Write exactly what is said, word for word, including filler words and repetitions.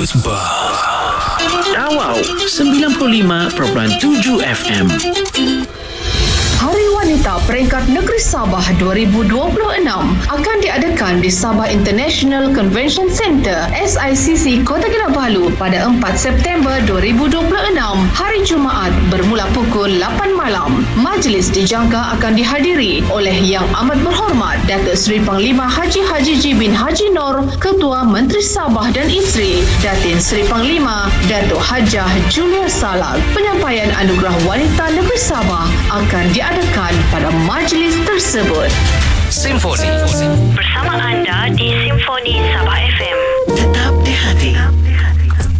Terus bah. Awau sembilan puluh lima perpuluhan tujuh F M. Hari Wanita Peringkat Negeri Sabah dua ribu dua puluh enam akan diadakan di Sabah International Convention Centre S I C C Kota Kinabalu pada empat September dua ribu dua puluh enam, hari Jumaat bermula pukul lapan malam. Majlis dijangka akan dihadiri oleh Yang Amat Berhormat Datuk Seri Panglima Haji Haji G bin Haji Nor, Ketua Menteri Sabah dan Isteri, Datin Seri Panglima Datuk Hajah Julia Salak. Penyampaian Anugerah Wanita Negeri Sabah akan diadakan pada majlis tersebut. Simfoni Bersama anda di Simfoni Sabah F M. Tetap di hati.